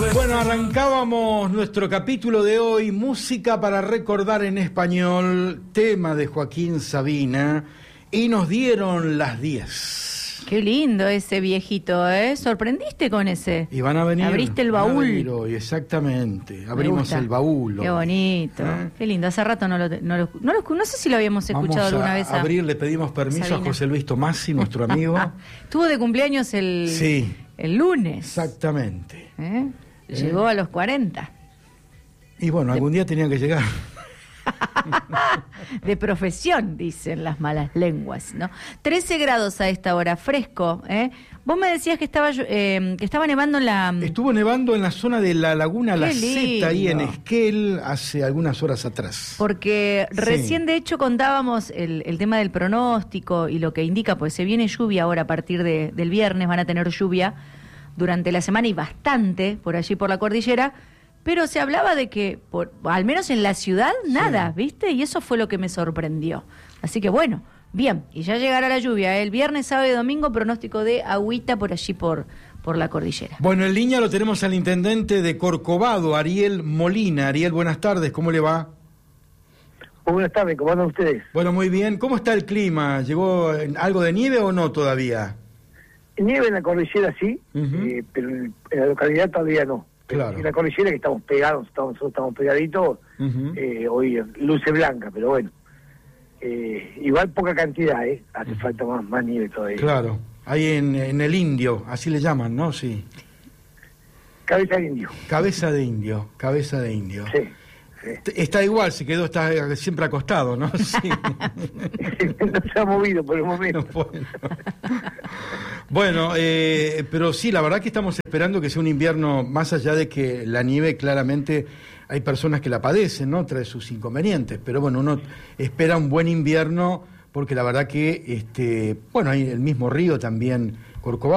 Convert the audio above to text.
Bueno, arrancábamos nuestro capítulo de hoy, música para recordar en español, tema de Joaquín Sabina, y nos dieron las 10. Qué lindo ese viejito, ¿eh? ¿Sorprendiste con ese? Y van a venir. Abriste el baúl. Van a venir hoy, exactamente. Abrimos el baúl. Qué bonito. Qué lindo. Hace rato no sé si lo habíamos escuchado alguna vez. Vamos a abrir, le pedimos permiso Sabina. A José Luis Tomasi, nuestro amigo. Tuvo de cumpleaños el lunes. Exactamente. Llegó a los 40. Y bueno, algún día tenía que llegar. De profesión, dicen las malas lenguas, ¿no? 13 grados a esta hora, fresco, ¿eh? Vos me decías que estaba nevando en la... Estuvo nevando en la zona de la laguna La lindo. Zeta, ahí en Esquel, hace algunas horas atrás. Porque recién, de hecho, contábamos el tema del pronóstico y lo que indica, pues se viene lluvia ahora a partir del viernes, van a tener lluvia durante la semana y bastante por allí por la cordillera, pero se hablaba de que, al menos en la ciudad, nada, ¿viste? Y eso fue lo que me sorprendió. Así que bueno, bien, y ya llegará la lluvia, el viernes, sábado y domingo, pronóstico de agüita por allí por la cordillera. Bueno, en línea lo tenemos al intendente de Corcovado, Ariel Molina. Ariel, buenas tardes, ¿cómo le va? Muy buenas tardes, ¿cómo andan ustedes? Bueno, muy bien. ¿Cómo está el clima? ¿Llegó algo de nieve o no todavía? Nieve en la cordillera sí, pero en la localidad todavía no. Claro. En la cordillera que estamos pegados, nosotros estamos pegaditos, hoy luce blanca, pero bueno. Igual poca cantidad, hace falta más nieve todavía. Claro, ahí en el Indio, así le llaman, ¿no? Sí. Cabeza de indio. Cabeza de indio, cabeza de indio. Sí. Está igual, está siempre acostado, ¿no? Sí. No se ha movido por el momento. Bueno, pero sí, la verdad que estamos esperando que sea un invierno, más allá de que la nieve claramente hay personas que la padecen, ¿no? Trae sus inconvenientes, pero bueno, uno espera un buen invierno porque la verdad que, bueno, hay el mismo río también, Corcovado.